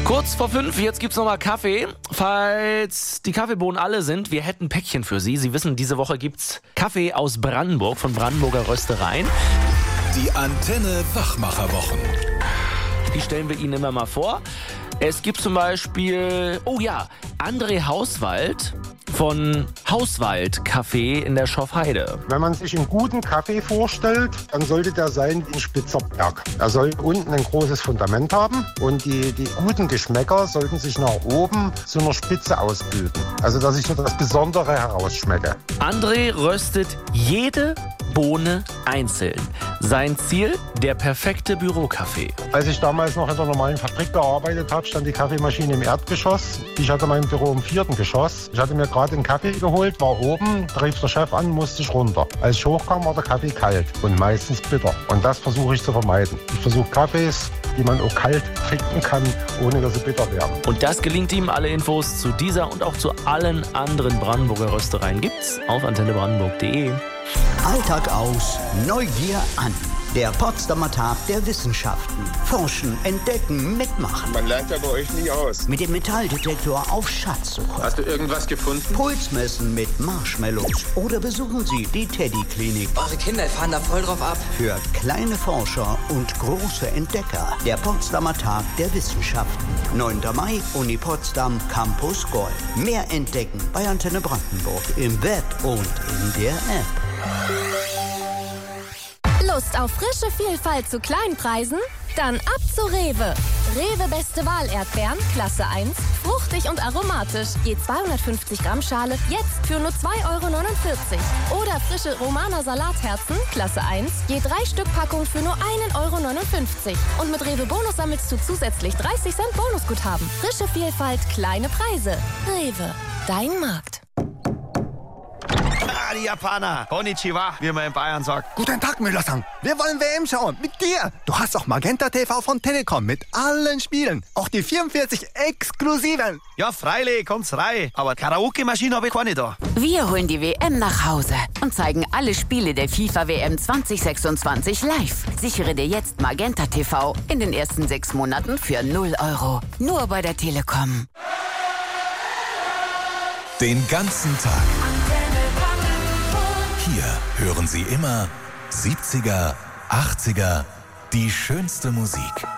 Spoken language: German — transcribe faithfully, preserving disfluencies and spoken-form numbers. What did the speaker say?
Kurz vor fünf, jetzt gibt's nochmal Kaffee. Falls die Kaffeebohnen alle sind, wir hätten ein Päckchen für Sie. Sie wissen, diese Woche gibt's Kaffee aus Brandenburg von Brandenburger Röstereien. Die Antenne Wachmacherwochen. Die stellen wir Ihnen immer mal vor. Es gibt zum Beispiel, oh ja, André Hauswald von Hauswald Kaffee in der Schorfheide. Wenn man sich einen guten Kaffee vorstellt, dann sollte der sein wie ein spitzer Berg. Er soll unten ein großes Fundament haben und die, die guten Geschmäcker sollten sich nach oben zu einer Spitze ausbilden. Also dass ich so das Besondere herausschmecke. André röstet jede Bohne einzeln. Sein Ziel, der perfekte Bürokaffee. Als ich damals noch in der normalen Fabrik gearbeitet habe, stand die Kaffeemaschine im Erdgeschoss. Ich hatte mein Büro im vierten Geschoss. Ich hatte mir gerade einen Kaffee geholt, war oben, da rief der Chef an, musste ich runter. Als ich hochkam, war der Kaffee kalt und meistens bitter. Und das versuche ich zu vermeiden. Ich versuche Kaffees, die man auch kalt trinken kann, ohne dass sie bitter werden. Und das gelingt ihm. Alle Infos zu dieser und auch zu allen anderen Brandenburger Röstereien gibt's auf antenne brandenburg punkt de. Alltag aus, Neugier an. Der Potsdamer Tag der Wissenschaften. Forschen, entdecken, mitmachen. Man lernt ja bei euch nie aus. Mit dem Metalldetektor auf Schatzsuche. Hast du irgendwas gefunden? Puls messen mit Marshmallows. Oder besuchen Sie die Teddy-Klinik. Eure Kinder fahren da voll drauf ab. Für kleine Forscher und große Entdecker. Der Potsdamer Tag der Wissenschaften. neunter Mai, Uni Potsdam, Campus Gold. Mehr entdecken bei Antenne Brandenburg im Web und in der App. Lust auf frische Vielfalt zu Kleinpreisen? Dann ab zu Rewe. Rewe Beste Wahl Erdbeeren, Klasse eins, fruchtig und aromatisch. Je zweihundertfünfzig Gramm Schale, jetzt für nur zwei Euro neunundvierzig. Oder frische Romaner Salatherzen, Klasse eins, je drei Stück Packung für nur ein Euro neunundfünfzig. Und mit Rewe Bonus sammelst du zusätzlich dreißig Cent Bonusguthaben. Frische Vielfalt, kleine Preise. Rewe, dein Markt. Ah, die Japaner. Konnichiwa, wie man in Bayern sagt. Guten Tag, Müller-san. Wir wollen W M schauen. Mit dir. Du hast auch Magenta T V von Telekom mit allen Spielen. Auch die vierundvierzig exklusiven. Ja, freilich, kommt's rein. Aber Karaoke-Maschine habe ich keine da. Wir holen die W M nach Hause und zeigen alle Spiele der FIFA W M zwanzig sechsundzwanzig live. Sichere dir jetzt Magenta T V in den ersten sechs Monaten für null Euro. Nur bei der Telekom. Den ganzen Tag. Hier hören Sie immer siebziger, achtziger, die schönste Musik.